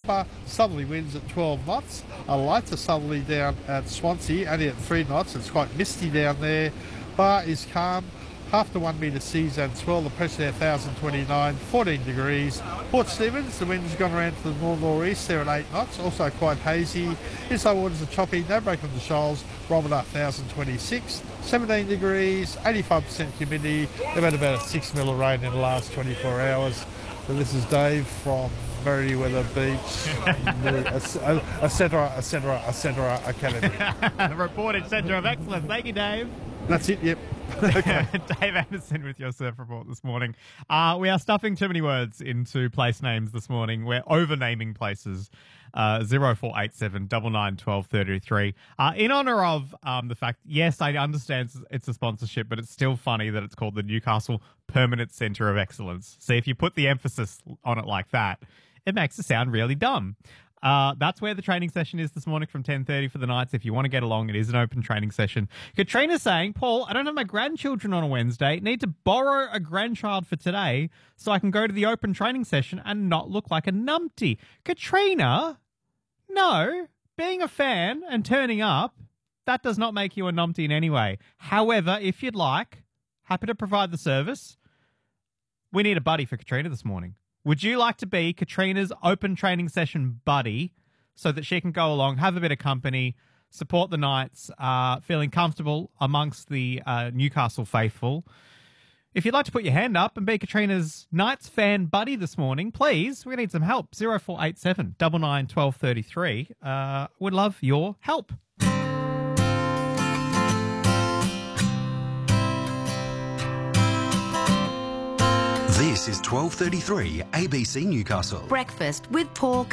upper southerly winds at 12 knots. A lighter southerly down at Swansea, only at 3 knots. It's quite misty down there. Bar is calm. Half to 1 metre seas and swell. The pressure there 1,029, 14 degrees. Port Stephens, the wind's gone around to the north-northeast there at 8 knots, also quite hazy. Inside waters are choppy, no break on the shoals. Barometer 1,026, 17 degrees, 85% humidity. They've had about a 6 mil of rain in the last 24 hours. So this is Dave from Meriwether Beach, etc. Academy. Reported Centre of Excellence. Thank you, Dave. That's it, yep. Okay. Dave Anderson with your surf report this morning. We are stuffing too many words into place names this morning. We're over-naming places. 0487 99 12 33. In honour of the fact, yes, I understand it's a sponsorship, but it's still funny that it's called the Newcastle Permanent Centre of Excellence. See, if you put the emphasis on it like that, it makes it sound really dumb. That's where the training session is this morning from 10:30 for the Knights. If you want to get along, it is an open training session. Katrina's saying, Paul, I don't have my grandchildren on a Wednesday. Need to borrow a grandchild for today so I can go to the open training session and not look like a numpty. Katrina, no. Being a fan and turning up, that does not make you a numpty in any way. However, if you'd like, happy to provide the service. We need a buddy for Katrina this morning. Would you like to be Katrina's open training session buddy so that she can go along, have a bit of company, support the Knights, feeling comfortable amongst the Newcastle faithful? If you'd like to put your hand up and be Katrina's Knights fan buddy this morning, please, we need some help. 0487 99 12 33. Would love your help. This is 12:33 ABC Newcastle. Breakfast with Paul